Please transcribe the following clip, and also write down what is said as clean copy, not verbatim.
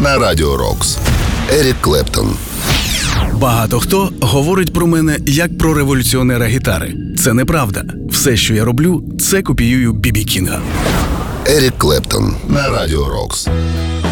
на Радіо Рокс. Ерік Клептон. Багато хто говорить про мене як про революціонера гітари. Це неправда. Все, що я роблю, це копіюю Бі-Бі Кінга. Ерік Клептон на Радіо Рокс.